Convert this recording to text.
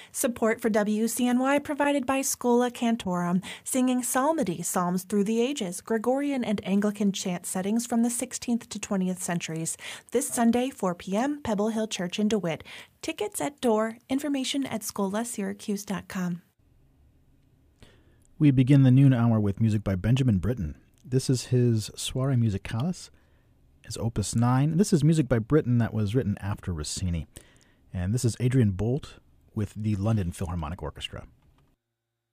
Support for WCNY provided by Schola Cantorum, singing psalmody, psalms through the ages, Gregorian and Anglican chant settings from the 16th to 20th centuries. This Sunday, 4 p.m., Pebble Hill Church in DeWitt. Tickets at door. Information at scholasyracuse.com. We begin the noon hour with music by Benjamin Britten. This is his Soiree Musicalis, his Opus 9. This is music by Britten that was written after Rossini. And this is Adrian Bolt with the London Philharmonic Orchestra.